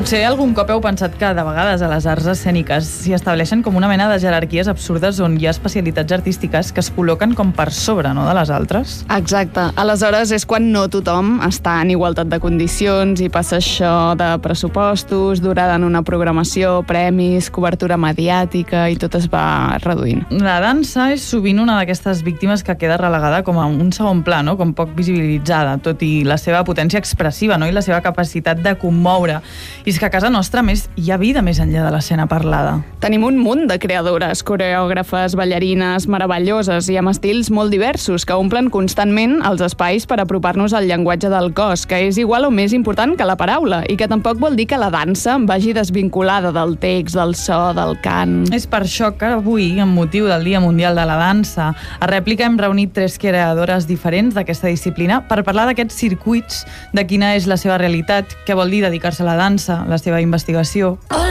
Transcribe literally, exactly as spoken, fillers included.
Potser algun cop heu pensat que de vegades a les arts escèniques s'hi estableixen com una mena de jerarquies absurdes on hi ha especialitats artístiques que es col·loquen com per sobre, no?, de les altres. Exacte. Aleshores és quan no tothom està en igualtat de condicions i passa això de pressupostos, durada en una programació, premis, cobertura mediàtica i tot es va reduint. La dansa és sovint una d'aquestes víctimes que queda relegada com a un segon pla, no?, com poc visibilitzada, tot i la seva potència expressiva, no?, i la seva capacitat de commoure. I és que a casa nostra més hi ha vida més enllà de l'escena parlada. Tenim un munt de creadores, coreògrafes, ballarines, meravelloses i amb estils molt diversos que omplen constantment els espais per apropar-nos al llenguatge del cos, que és igual o més important que la paraula i que tampoc vol dir que la dansa vagi desvinculada del text, del so, del cant. És per això que avui, amb motiu del Dia Mundial de la Dansa, a Rèplica hem reunit tres creadores diferents d'aquesta disciplina per parlar d'aquests circuits, de quina és la seva realitat, què vol dir dedicar-se a la dansa, la seva investigació. Hola.